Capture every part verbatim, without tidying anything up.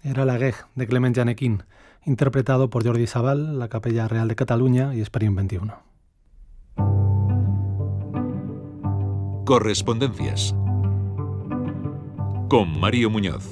era la Gueg de Clement Janequín, interpretado por Jordi Sabal, la Capella Real de Cataluña y Esperín veintiuno. Correspondencias con Mario Muñoz.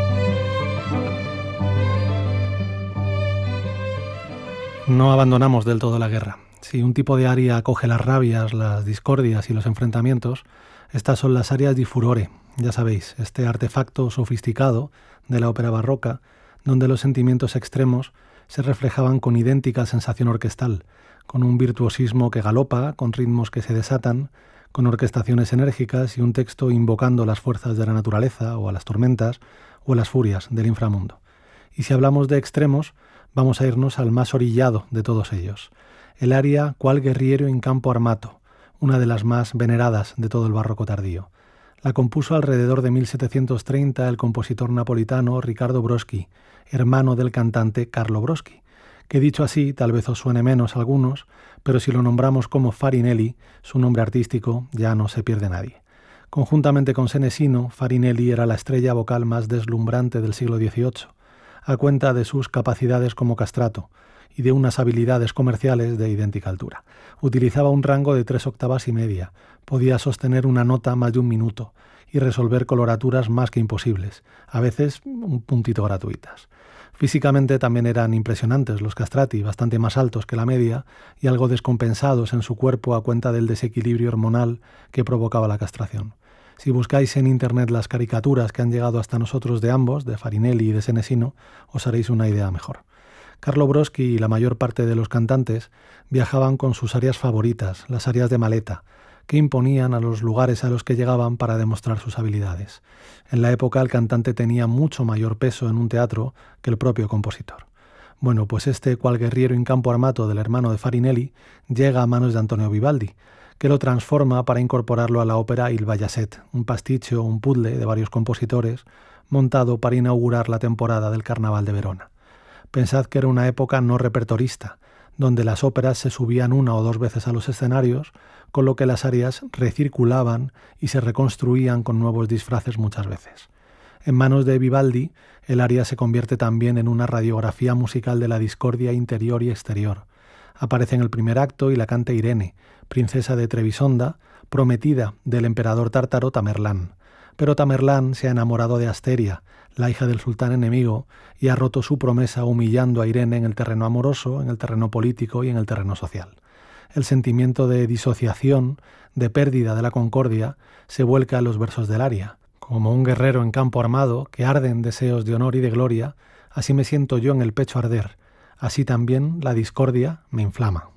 No abandonamos del todo la guerra. Si un tipo de aria acoge las rabias, las discordias y los enfrentamientos, estas son las arias di furore, ya sabéis, este artefacto sofisticado de la ópera barroca, donde los sentimientos extremos se reflejaban con idéntica sensación orquestal, con un virtuosismo que galopa, con ritmos que se desatan, con orquestaciones enérgicas y un texto invocando las fuerzas de la naturaleza o a las tormentas o a las furias del inframundo. Y si hablamos de extremos, vamos a irnos al más orillado de todos ellos, el aria Qual guerriero in campo armato, una de las más veneradas de todo el barroco tardío. La compuso alrededor de mil setecientos treinta el compositor napolitano Riccardo Broschi, hermano del cantante Carlo Broschi, que dicho así tal vez os suene menos a algunos, pero si lo nombramos como Farinelli, su nombre artístico, ya no se pierde nadie. Conjuntamente con Senesino, Farinelli era la estrella vocal más deslumbrante del siglo dieciocho, a cuenta de sus capacidades como castrato y de unas habilidades comerciales de idéntica altura. Utilizaba un rango de tres octavas y media, podía sostener una nota más de un minuto y resolver coloraturas más que imposibles, a veces un puntito gratuitas. Físicamente también eran impresionantes los castrati, bastante más altos que la media y algo descompensados en su cuerpo a cuenta del desequilibrio hormonal que provocaba la castración. Si buscáis en internet las caricaturas que han llegado hasta nosotros de ambos, de Farinelli y de Senesino, os haréis una idea mejor. Carlo Broschi y la mayor parte de los cantantes viajaban con sus arias favoritas, las arias de maleta, que imponían a los lugares a los que llegaban para demostrar sus habilidades. En la época el cantante tenía mucho mayor peso en un teatro que el propio compositor. Bueno, pues este Qual guerriero in campo armato del hermano de Farinelli llega a manos de Antonio Vivaldi, que lo transforma para incorporarlo a la ópera Il Bajazet, un pasticho, un puzzle de varios compositores, montado para inaugurar la temporada del Carnaval de Verona. Pensad que era una época no repertorista, donde las óperas se subían una o dos veces a los escenarios, con lo que las arias recirculaban y se reconstruían con nuevos disfraces muchas veces. En manos de Vivaldi, el aria se convierte también en una radiografía musical de la discordia interior y exterior. Aparece en el primer acto y la canta Irene, princesa de Trebisonda, prometida del emperador tártaro Tamerlán. Pero Tamerlán se ha enamorado de Asteria, la hija del sultán enemigo, y ha roto su promesa humillando a Irene en el terreno amoroso, en el terreno político y en el terreno social. El sentimiento de disociación, de pérdida de la concordia, se vuelca en los versos del aria. Como un guerrero en campo armado que arde en deseos de honor y de gloria, así me siento yo en el pecho arder, así también la discordia me inflama.